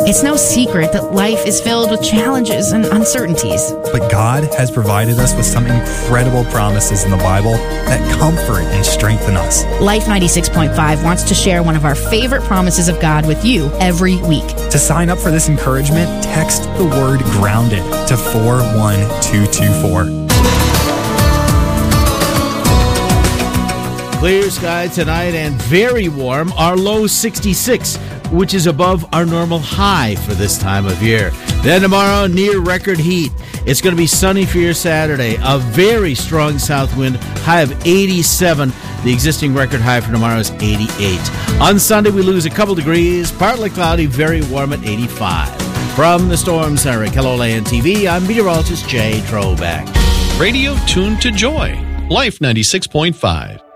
It's no secret that life is filled with challenges and uncertainties. But God has provided us with some incredible promises in the Bible that comfort and strengthen us. Life 96.5 wants to share one of our favorite promises of God with you every week. To sign up for this encouragement, text the word GROUNDED to 41224. Clear sky tonight and very warm. Our low 66, which is above our normal high for this time of year. Then tomorrow, near record heat. It's going to be sunny for your Saturday. A very strong south wind, high of 87. The existing record high for tomorrow is 88. On Sunday, we lose a couple degrees, partly cloudy, very warm at 85. From the Storm Center at KELOLAND TV, I'm meteorologist Jay Trobeck. Radio tuned to joy. Life 96.5.